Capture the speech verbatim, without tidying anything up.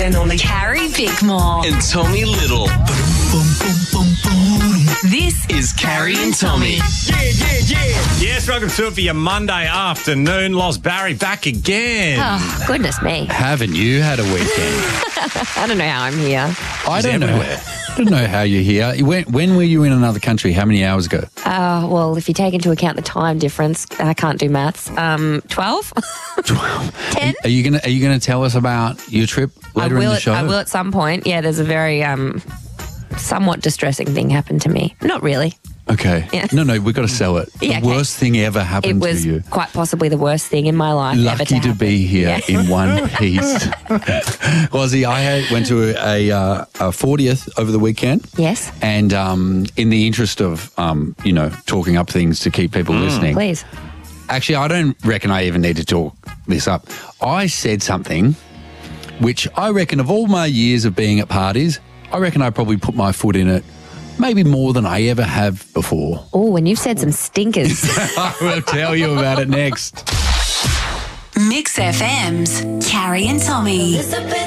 and only Carrie Bickmore and Tommy Little. This is Carrie and Tommy. Yeah, yeah, yeah. Yes, welcome to it for your Monday afternoon. Lost Barry back again. Oh, goodness me. Haven't you had a weekend? I don't know how I'm here. I don't everywhere. know. I don't know how you're here. When, when were you in another country? How many hours ago? Uh, well, if you take into account the time difference, I can't do maths. Um, twelve? Twelve. ten? Are you gonna Are you gonna tell us about your trip later I will in the at, show? I will at some point. Yeah, there's a very um, somewhat distressing thing happened to me. Not really. Okay. Yeah. No, no, we've got to sell it. Yeah, the okay. worst thing ever It happened was to you. quite possibly the worst thing in my life ever Lucky to to, happen. be here Yeah. in one piece. Wazzy, I had, went to a, uh, a fortieth over the weekend. Yes. And um, in the interest of, um, you know, talking up things to keep people listening. Please. Actually, I don't reckon I even need to talk this up. I said something which I reckon of all my years of being at parties, I reckon I probably put my foot in it maybe more than I ever have before. Oh, and you've said some stinkers. I will tell you about it next. Mix F M's Carrie and Tommy.